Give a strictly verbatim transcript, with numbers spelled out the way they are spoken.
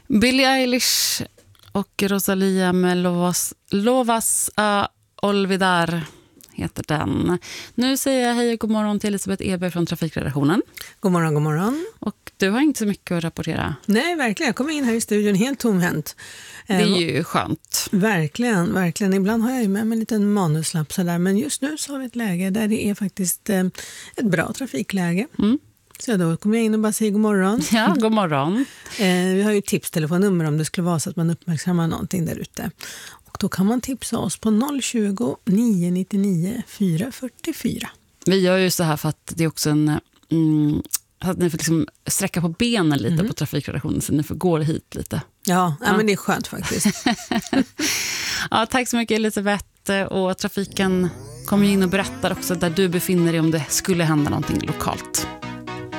Billie Eilish och Rosalia med Lovas, Lovas a Olvidar heter den. Nu säger jag hej och god morgon till Elisabeth Eberg från Trafikredaktionen. God morgon, god morgon. Och du har inte så mycket att rapportera. Nej, verkligen. Jag kommer in här i studion helt tomhänt. Det är ju skönt. Verkligen, verkligen. Ibland har jag ju med mig en liten manuslapp sådär. Men just nu så har vi ett läge där det är faktiskt eh, ett bra trafikläge. Mm. Så då kommer jag in och bara säger god morgon. Ja, god morgon. eh, vi har ju tipstelefonnummer om det skulle vara så att man uppmärksammar någonting där ute. Och då kan man tipsa oss på noll tjugo, nio nittionio, fyra fyrtiofyra. Vi gör ju så här för att det är också en... Mm, att ni får liksom sträcka på benen lite mm. på trafikredaktionen så ni får gå hit lite. Ja, ja, men det är skönt faktiskt. Ja, tack så mycket Elisabeth. Och trafiken kommer in och berättar också där du befinner dig om det skulle hända någonting lokalt.